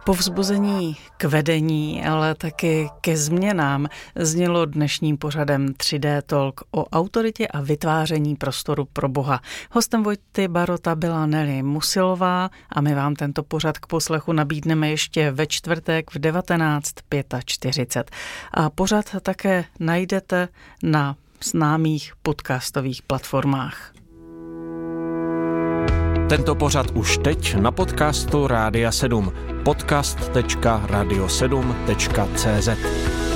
Povzbuzení k vedení, ale taky ke změnám znělo dnešním pořadem 3D Talk o autoritě a vytváření prostoru pro Boha. Hostem Vojty Barota byla Nelly Musilová a my vám tento pořad k poslechu nabídneme ještě ve čtvrtek v 19:45. A pořad také najdete na známých podcastových platformách. Tento pořad už teď na podcastu Rádia 7. podcast.radio7.cz